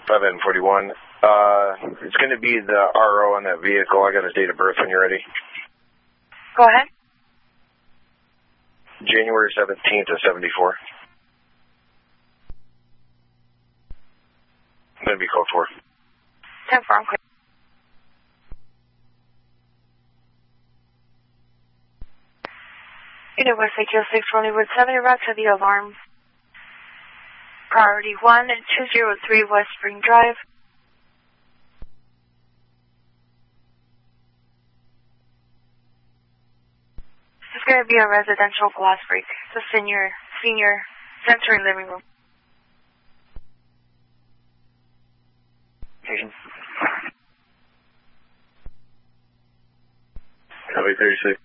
5N41. It's going to be the RO on that vehicle. I got his date of birth when you're ready. Go ahead. January 17th of 74. Going to be code 4. 10-4, I'm clear. Unit West AQ6, Rollywood 7, route to the alarm. Priority 1 and 203 West Spring Drive. This is going to be a residential glass break. It's a senior sensory living room. Copy 36.